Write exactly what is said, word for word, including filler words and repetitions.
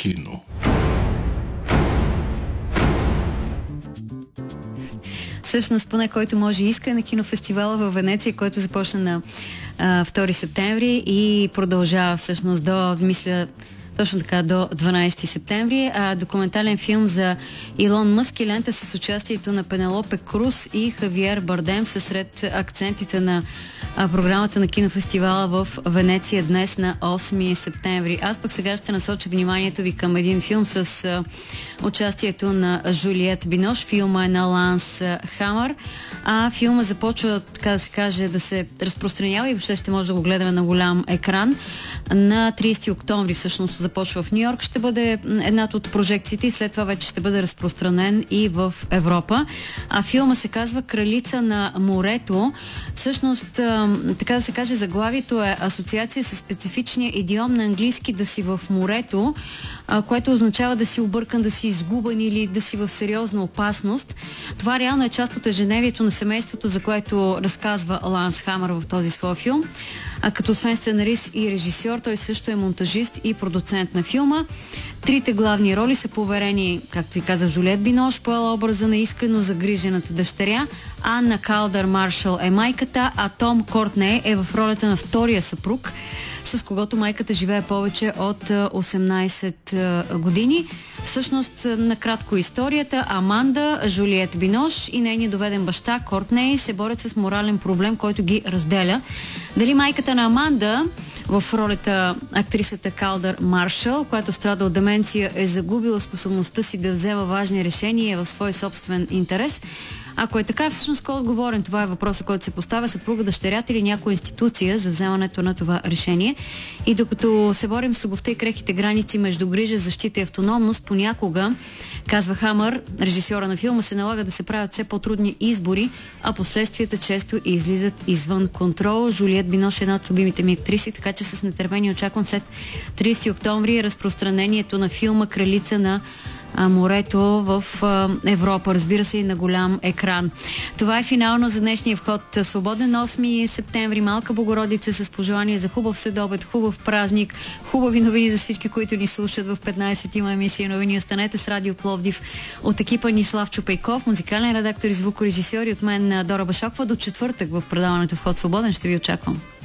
кино. Всъщност, поне който може иска, на кинофестивала в Венеция, който започна на а, втори септември и продължава всъщност до, мисля, точно така, до дванайсети септември. А, документален филм за Илон Мъск и лента с участието на Пенелопе Круз и Хавиер Бардем са сред акцентите на а, програмата на кинофестивала в Венеция днес на осми септември. Аз пък сега ще насоча вниманието ви към един филм с а, участието на Жулиет Бинош. Филма е на Ланс Хамър. А филма започва, така да се каже, да се разпространява и въобще ще може да го гледаме на голям екран. На трийсети октомври всъщност започва в Ню Йорк. Ще бъде едната от прожекциите и след това вече ще бъде разпространен и в Европа. А филма се казва Кралица на морето. Всъщност, така да се каже, заглавието е асоциация с специфичния идиом на английски да си в морето, което означава да си объркан, да си изгубен или да си в сериозна опасност. Това реално е част от ежедневието на семейството, за което разказва Ланс Хамър в този свой филм. А като освен сценарист и режисьор, той също е монтажист и продуцент на филма. Трите главни роли са поверени, както ви казах, Жулиет Бинош, поела образа на искрено загрижената дъщеря, Анна Калдър Маршал е майката, а Том Кортней е в ролята на втория съпруг, с когото майката живее повече от осемнайсет години. Всъщност, накратко историята: Аманда, Жулиет Бинош и нейният доведен баща Кортней се борят с морален проблем, който ги разделя. Дали майката на Аманда, в ролята актрисата Калдър Маршал, която страда от деменция, е загубила способността си да взема важни решения в свой собствен интерес? Ако е така, всъщност кой е отговорен? Това е въпросът, който се поставя: съпруга, дъщерята или някоя институция за вземането на това решение. И докато се борим с любовта и крехките граници между грижа, защита и автономност, понякога, казва Хамър, режисьора на филма, се налага да се правят все по-трудни избори, а последствията често излизат извън контрол. Жулиет Бинош е една от любимите ми актриси, така че с нетърпение очаквам след трийсети октомври разпространението на филма Кралица на а, морето в а, Европа, разбира се, и на голям екран. Това е финално за днешния вход. Свободен осми септември, Малка Богородица, с пожелание за хубав следобед, хубав празник, хубави новини за всички, които ни слушат. В петнайсет има емисия новини. Останете с Радио Пловдив. От екипа ни Славчо Пейков, музикален редактор и звукорежисьор, и от мен Дора Башакова. До четвъртък в предаването Вход свободен ще ви очаквам.